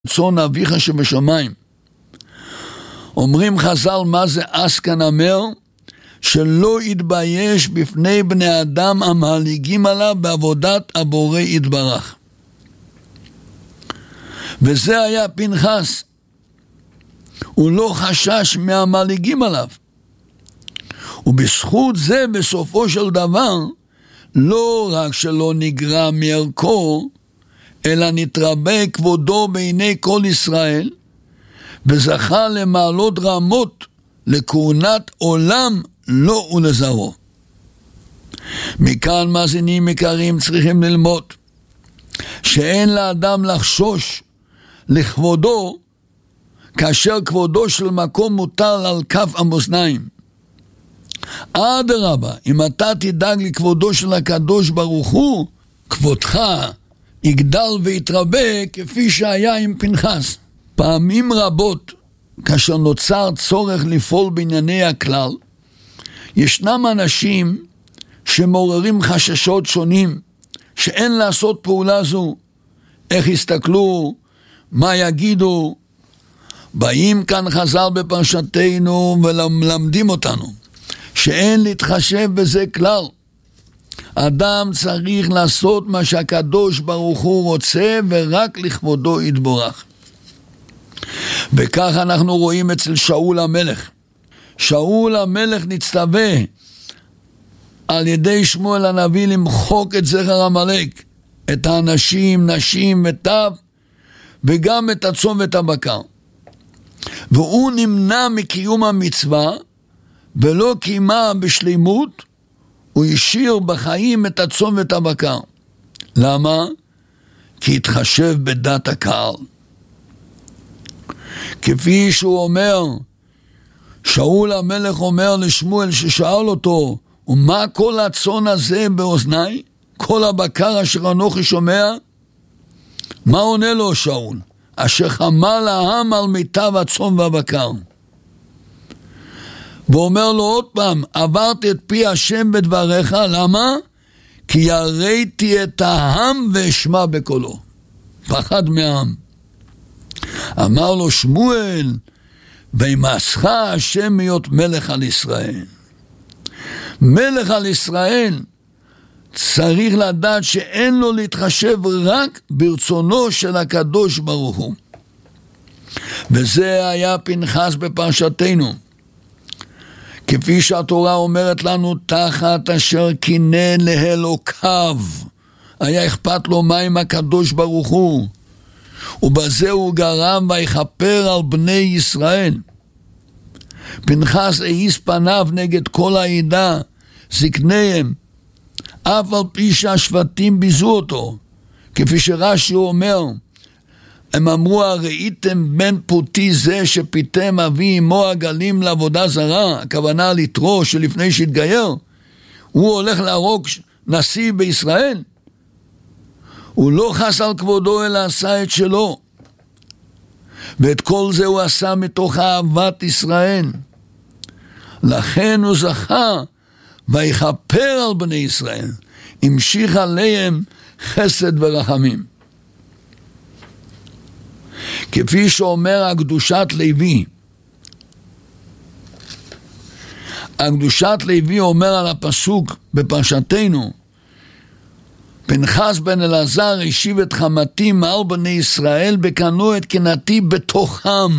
צאן אביך שבשמיים. אומרים חז"ל, מה זה עסקן אמר? שלא יתבייש בפני בני אדם המהליגים עליו בעבודת הבורא יתברך. וזה היה פנחס. הוא לא חשש מהמהליגים עליו. ובזכות זה בסופו של דבר, לא רק שלא נגרע מערכו, אלא נתרבה כבודו בעיני כל ישראל, וזכה למעלות רמות, לכהונת עולם לא ולזרעו. מכאן מאזינים יקרים צריכים ללמוד, שאין לאדם לחשוש לכבודו, כאשר כבודו של מקום מוטל על כף המאזניים. אדרבה, אם אתה תדאג לכבודו של הקדוש ברוך הוא, כבודך יגדל ויתרבה כפי שהיה עם פנחס. פעמים רבות, כאשר נוצר צורך לפעול בענייני הכלל, ישנם אנשים שמעוררים חששות שונים, שאין לעשות פעולה זו. איך יסתכלו, מה יגידו? באים כאן חז"ל בפרשתנו ולמדים אותנו, שאין להתחשב בזה כלל. אדם צריך לעשות מה שהקדוש ברוך הוא רוצה, ורק לכבודו יתברך. וכך אנחנו רואים אצל שאול המלך. שאול המלך נצטווה על ידי שמואל הנביא למחוק את זכר עמלק, את האנשים, נשים וטף, וגם את הצאן ואת הבקר. והוא נמנע מקיום המצווה, ולא קיימה בשלימות, הוא השאיר בחיים את הצאן ואת הבקר. למה? כי התחשב בדת הקהל. כפי שהוא אומר, שאול המלך אומר לשמואל ששאל אותו, ומה כל הצאן הזה באוזני? כל הבקר אשר אנוכי שומע? מה עונה לו שאול? אשר חמל העם על מיטב הצאן והבקר. ואומר לו עוד פעם, עברתי את פי השם בדבריך, למה? כי יראתי את העם ואשמע בקולו. פחד מהעם. אמר לו שמואל, וימאסך השם להיות מלך על ישראל. מלך על ישראל צריך לדעת שאין לו להתחשב רק ברצונו של הקדוש ברוך הוא. וזה היה פנחס בפרשתנו. כפי שהתורה אומרת לנו, תחת אשר כינן לאלוקיו, היה אכפת לו מה עם הקדוש ברוך הוא, ובזה הוא גרם ויכפר על בני ישראל. פנחס העיס פניו נגד כל העדה, זקניהם, אף על פי שהשבטים ביזו אותו, כפי שרש"י אומר, הם אמרו, ראיתם בן פוטי זה שפיתם אבי אמו הגלים לעבודה זרה, הכוונה ליתרו שלפני שהתגייר, הוא הולך להרוג נשיא בישראל. הוא לא חס על כבודו אלא עשה את שלו, ואת כל זה הוא עשה מתוך אהבת ישראל. לכן הוא זכה ויכפר על בני ישראל, המשיך עליהם חסד ורחמים. כפי שאומר הקדושת לוי, הקדושת לוי אומר על הפסוק בפרשתנו, פנחס בן אלעזר השיב את חמתי מעל בני ישראל, וקנו את קנאתי בתוכם.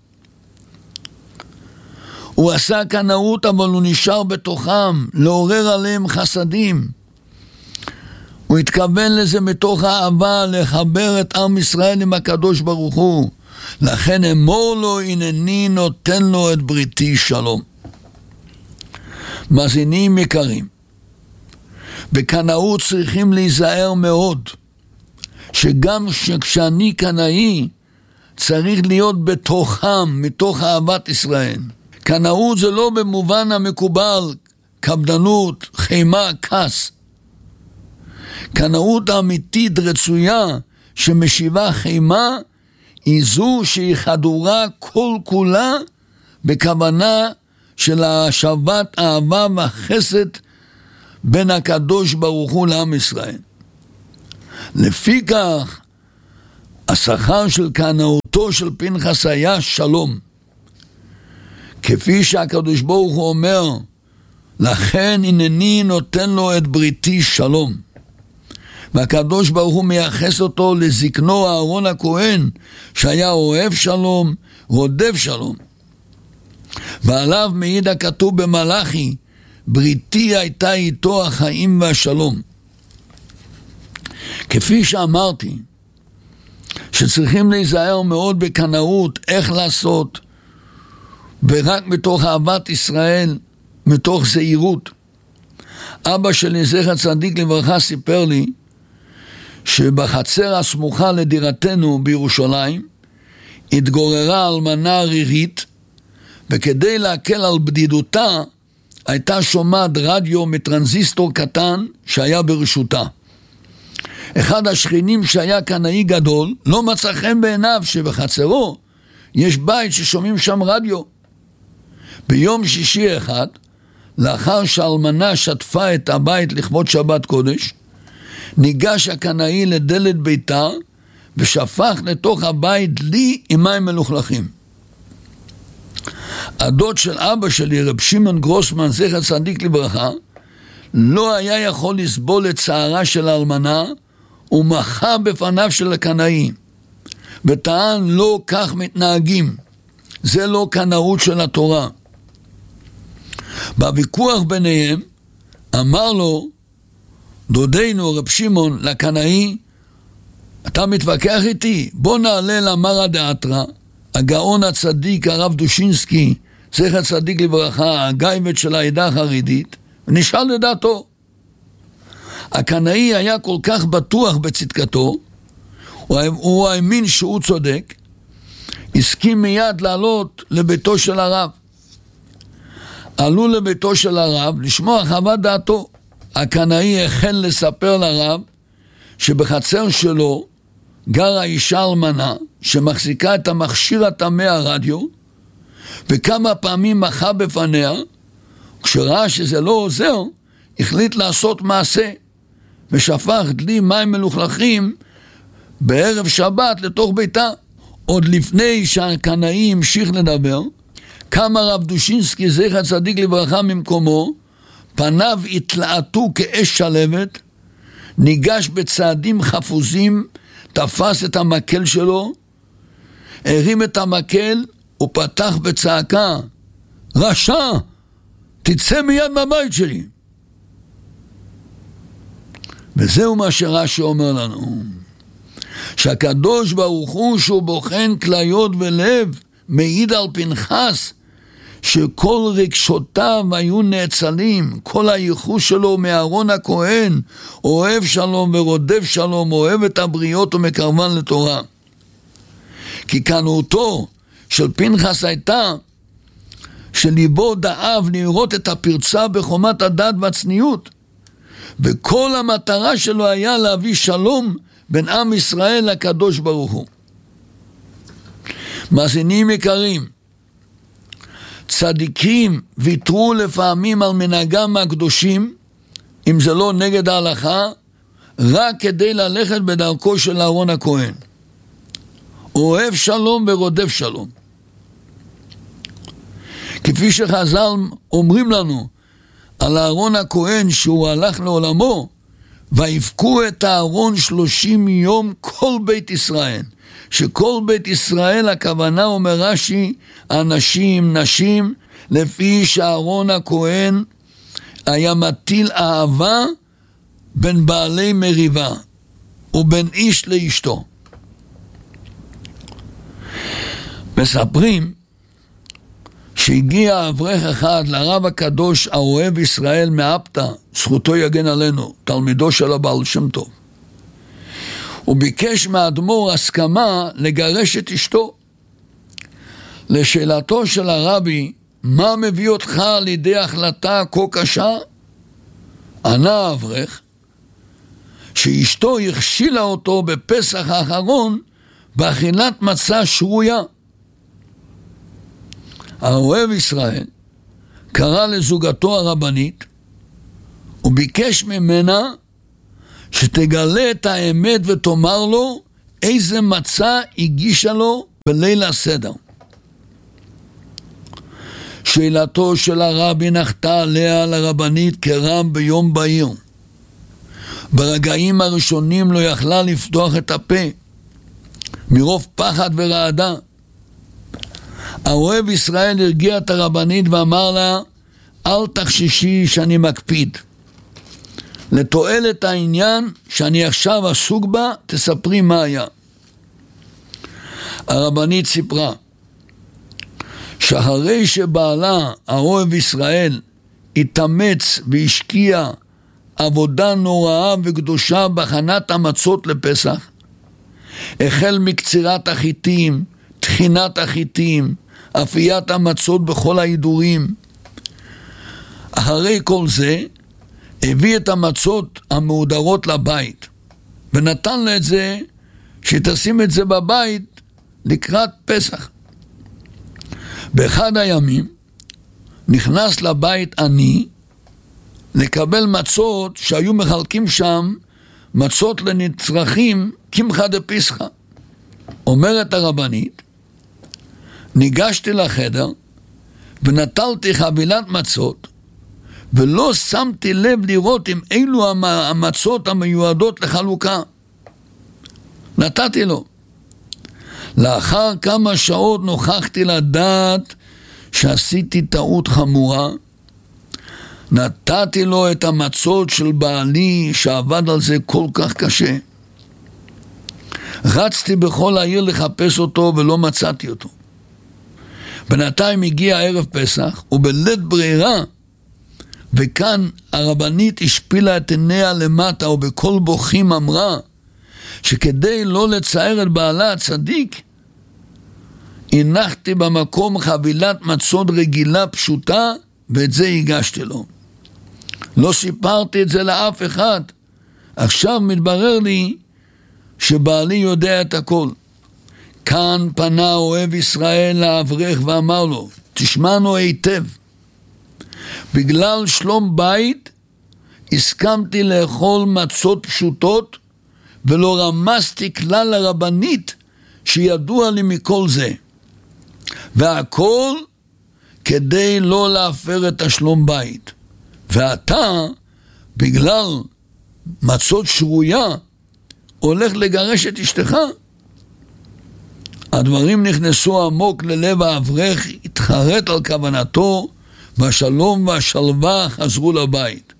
הוא עשה קנאות, אבל הוא נשאר בתוכם, לעורר עליהם חסדים. הוא התכוון לזה מתוך האהבה, לחבר את עם ישראל עם הקדוש ברוך הוא. לכן אמור לו, הנני נותן לו את בריתי שלום. מאזינים יקרים, בקנאות צריכים להיזהר מאוד, שגם כשאני קנאי, צריך להיות בתוכם, מתוך אהבת ישראל. קנאות זה לא במובן המקובל, קפדנות, חימה, כעס. קנאות אמיתית רצויה שמשיבה חימה, היא זו שהיא חדורה כל כולה בכוונה של השבת אהבה והחסד בין הקדוש ברוך הוא לעם ישראל. לפי כך השכר של כהנאותו של פנחס היה שלום. כפי שהקדוש ברוך הוא אומר, לכן הנני נותן לו את בריתי שלום. והקדוש ברוך הוא מייחס אותו לזקנו אהרון הכהן, שהיה אוהב שלום, רודף שלום. ועליו מעיד הכתוב במלאכי, בריתי הייתה איתו החיים והשלום. כפי שאמרתי, שצריכים להיזהר מאוד בקנאות, איך לעשות, ורק מתוך אהבת ישראל, מתוך זהירות. אבא שלי זכר צדיק לברכה סיפר לי, שבחצר הסמוכה לדירתנו בירושלים, התגוררה אלמנה ערירית, וכדי להקל על בדידותה, הייתה שומעת רדיו מטרנזיסטור קטן שהיה ברשותה. אחד השכנים שהיה קנאי גדול, לא מצא חן בעיניו שבחצרו יש בית ששומעים שם רדיו. ביום שישי אחד, לאחר שהאלמנה שטפה את הבית לכבוד שבת קודש, ניגש הקנאי לדלת ביתה ושפך לתוך הבית דלי עם מים מלוכלכים. הדוד של אבא שלי, רב שמעון גרוסמן זכר צדיק לברכה, לא היה יכול לסבול את צערה של האלמנה, ומחה בפניו של הקנאי וטען, לא כך מתנהגים, זה לא קנאות של התורה. בוויכוח ביניהם אמר לו דודנו רב שמעון לקנאי, אתה מתווכח איתי? בוא נעלה למרא דאתרא, הגאון הצדיק הרב דושינסקי זכר צדיק לברכה, הגאיבט של העדה החרדית, ונשאל לדעתו. הקנאי היה כל כך בטוח בצדקתו, הוא האמין שהוא צודק, הסכים מיד לעלות לביתו של הרב. עלו לביתו של הרב לשמוע חוות דעתו. הקנאי החל לספר לרב שבחצר שלו גרה אישה אלמנה שמחזיקה את המכשיר הטמא הרדיו, וכמה פעמים מחה בפניה, כשראה שזה לא עוזר, החליט לעשות מעשה, ושפך דלי מים מלוכלכים בערב שבת לתוך ביתה. עוד לפני שהקנאי המשיך לדבר, קם הרב דושינסקי זכר צדיק לברכה ממקומו, פניו התלעטו כאש שלבת, ניגש בצעדים חפוזים, תפס את המקל שלו, הרים את המקל ופתח בצעקה, רשע, תצא מיד מהבית שלי. וזהו מה שרש"י אומר לנו, שהקדוש ברוך הוא שהוא בוחן כליות ולב, מעיד על פנחס שכל רגשותיו היו נאצלים, כל הייחוס שלו מאהרון הכהן, אוהב שלום ורודף שלום, אוהב את הבריות ומקרבן לתורה. כי קנאותו של פנחס הייתה שליבו דאב לראות את הפרצה בחומת הדת והצניעות, וכל המטרה שלו היה להביא שלום בין עם ישראל לקדוש ברוך הוא. מאזינים יקרים, צדיקים ויתרו לפעמים על מנהגם הקדושים, אם זה לא נגד ההלכה, רק כדי ללכת בדרכו של אהרון הכהן. אוהב שלום ורודף שלום. כפי שחז"ל אומרים לנו על אהרון הכהן שהוא הלך לעולמו, ויבכו את אהרון 30 יום כל בית ישראל. שכל בית ישראל, הכוונה אומר רש"י, אנשים, נשים, לפי שאהרון הכהן היה מטיל אהבה בין בעלי מריבה ובין איש לאשתו. מספרים שהגיע אברך אחד לרב הקדוש האוהב ישראל מאפתא, זכותו יגן עלינו, תלמידו של הבעל שם טוב. הוא ביקש מהאדמו"ר הסכמה לגרש את אשתו. לשאלתו של הרבי, מה מביא אותך לידי החלטה כה קשה? ענה האברך שאשתו הכשילה אותו בפסח האחרון באכילת מצה שרויה. האוהב ישראל קרא לזוגתו הרבנית וביקש ממנה שתגלה את האמת ותאמר לו איזה מצה הגישה לו בליל הסדר. שאלתו של הרבי נחתה עליה לרבנית כרם ביום בהיר. ברגעים הראשונים לא יכלה לפתוח את הפה, מרוב פחד ורעדה. האוהב ישראל הרגיע את הרבנית ואמר לה, אל תחששי שאני מקפיד. לתועלת העניין שאני עכשיו עסוק בה, תספרי מה היה. הרבנית סיפרה, שאחרי שבעלה, האוהב ישראל, התאמץ והשקיע עבודה נוראה וקדושה בהכנת המצות לפסח, החל מקצירת החיטים, תחינת החיטים, אפיית המצות בכל ההידורים. אחרי כל זה, הביא את המצות המהודרות לבית, ונתן לה את זה, שתשים את זה בבית לקראת פסח. באחד הימים, נכנס לבית עני, לקבל מצות שהיו מחלקים שם, מצות לנצרכים, קמחא דפסחא. אומרת הרבנית, ניגשתי לחדר, ונטלתי חבילת מצות, ולא שמתי לב לראות אם אילו המצות המיועדות לחלוקה. נתתי לו. לאחר כמה שעות נוכחתי לדעת שעשיתי טעות חמורה. נתתי לו את המצות של בעלי שעבד על זה כל כך קשה. רצתי בכל העיר לחפש אותו ולא מצאתי אותו. בינתיים הגיע ערב פסח, ובלית ברירה, וכאן הרבנית השפילה את עיניה למטה, ובכל בוכים אמרה, שכדי לא לצער את בעלה הצדיק, הנחתי במקום חבילת מצות רגילה פשוטה, ואת זה הגשתי לו. לא סיפרתי את זה לאף אחד. עכשיו מתברר לי שבעלי יודע את הכל. כאן פנה אוהב ישראל לאברך ואמר לו, תשמענו היטב. בגלל שלום בית הסכמתי לאכול מצות פשוטות, ולא רמזתי כלל לרבנית שידוע לי מכל זה. והכל כדי לא להפר את השלום בית. ואתה, בגלל מצות שרויה, הולך לגרש את אשתך. הדברים נכנסו עמוק ללב האברך, התחרט על כוונתו, והשלום והשלווה חזרו לבית.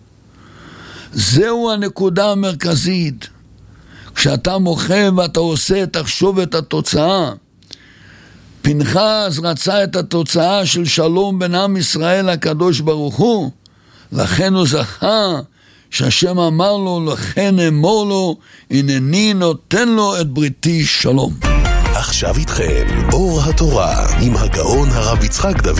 זהו הנקודה המרכזית. כשאתה מוחה ואתה עושה, תחשוב את התוצאה. פנחס רצה את התוצאה של שלום בין עם ישראל הקדוש ברוך הוא, לכן הוא זכה שהשם אמר לו, לכן אמור לו, הנני נותן לו את בריתי שלום. עכשיו איתכם אור התורה עם הגאון הרב יצחק דוד